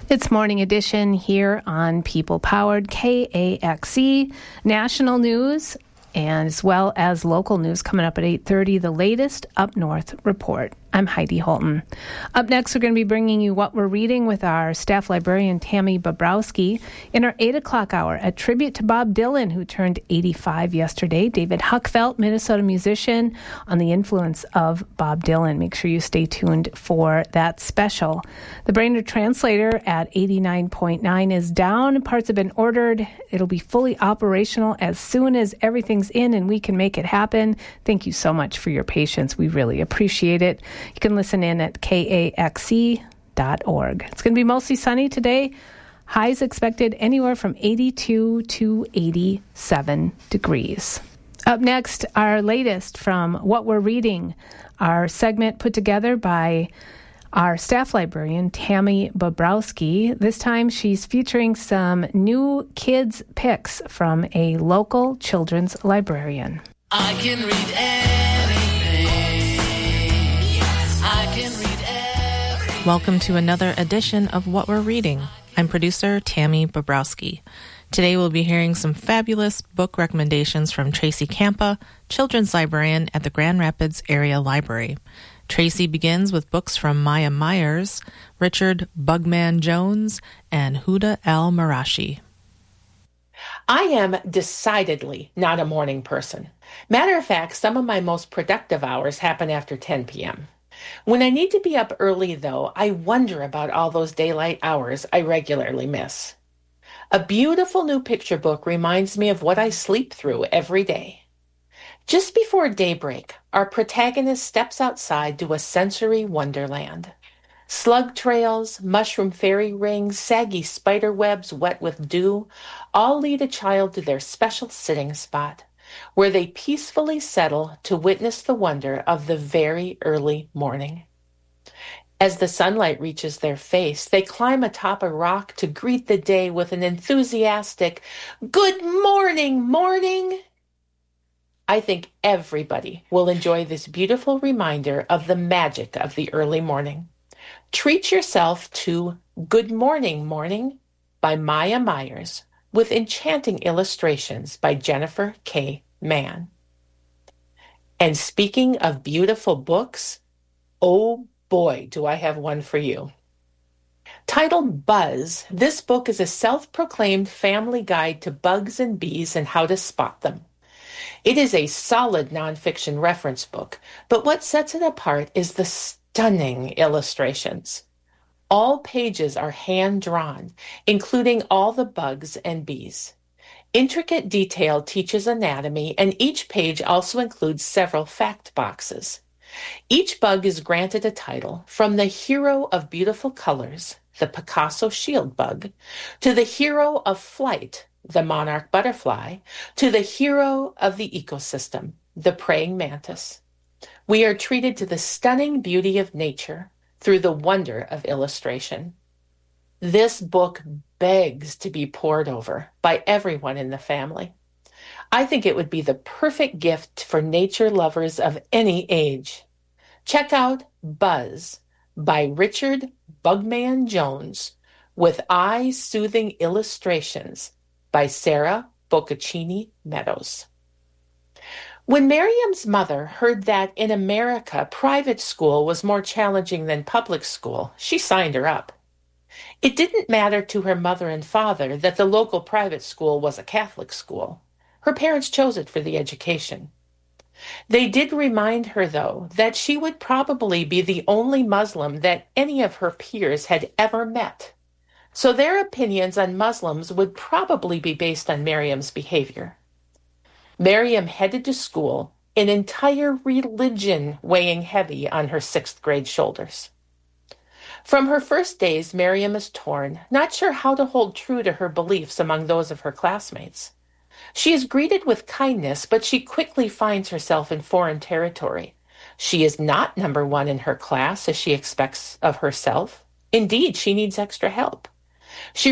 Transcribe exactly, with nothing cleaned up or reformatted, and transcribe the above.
It's Morning Edition here on People Powered K A X E. National news and as well as local news coming up at eight thirty, the latest Up North report. I'm Heidi Holton. Up next, we're going to be bringing you what we're reading with our staff librarian, Tammy Bobrowski. In our eight o'clock hour, a tribute to Bob Dylan, who turned eighty-five yesterday. David Huckfelt, Minnesota musician, on the influence of Bob Dylan. Make sure you stay tuned for that special. The Brainerd Translator at eighty-nine point nine is down. Parts have been ordered. It'll be fully operational as soon as everything's in and we can make it happen. Thank you so much for your patience. We really appreciate it. You can listen in at K A X E dot org. It's going to be mostly sunny today. Highs expected anywhere from eighty-two to eighty-seven degrees. Up next, our latest from What We're Reading, our segment put together by our staff librarian, Tammy Bobrowski. This time she's featuring some new kids' picks from a local children's librarian. I can read anything. I can read everything. Welcome to another edition of What We're Reading. I'm producer Tammy Bobrowski. Today we'll be hearing some fabulous book recommendations from Tracy Campa, children's librarian at the Grand Rapids Area Library. Tracy begins with books from Maya Myers, Richard Bugman Jones, and Huda Al-Marashi. I am decidedly not a morning person. Matter of fact, some of my most productive hours happen after ten p.m. When I need to be up early, though, I wonder about all those daylight hours I regularly miss. A beautiful new picture book reminds me of what I sleep through every day. Just before daybreak, our protagonist steps outside to a sensory wonderland. Slug trails, mushroom fairy rings, saggy spider webs wet with dew, all lead a child to their special sitting spot, where they peacefully settle to witness the wonder of the very early morning. As the sunlight reaches their face, they climb atop a rock to greet the day with an enthusiastic, "Good morning, morning!" I think everybody will enjoy this beautiful reminder of the magic of the early morning. Treat yourself to Good Morning, Morning by Maya Myers with enchanting illustrations by Jennifer K. Mann. And speaking of beautiful books, oh boy, do I have one for you. Titled Buzz, this book is a self-proclaimed family guide to bugs and bees and how to spot them. It is a solid nonfiction reference book, but what sets it apart is the stunning illustrations. All pages are hand-drawn, including all the bugs and bees. Intricate detail teaches anatomy, and each page also includes several fact boxes. Each bug is granted a title, from the hero of beautiful colors, the Picasso shield bug, to the hero of flight, the monarch butterfly, to the hero of the ecosystem, the praying mantis. We are treated to the stunning beauty of nature through the wonder of illustration. This book begs to be pored over by everyone in the family. I think it would be the perfect gift for nature lovers of any age. Check out Buzz by Richard Bugman Jones with eye-soothing illustrations by Sarah Boccaccini Meadows. When Miriam's mother heard that in America private school was more challenging than public school, she signed her up. It didn't matter to her mother and father that the local private school was a Catholic school. Her parents chose it for the education. They did remind her, though, that she would probably be the only Muslim that any of her peers had ever met. So their opinions on Muslims would probably be based on Miriam's behavior. Miriam headed to school, an entire religion weighing heavy on her sixth grade shoulders. From her first days, Miriam is torn, not sure how to hold true to her beliefs among those of her classmates. She is greeted with kindness, but she quickly finds herself in foreign territory. She is not number one in her class as she expects of herself. Indeed, she needs extra help. She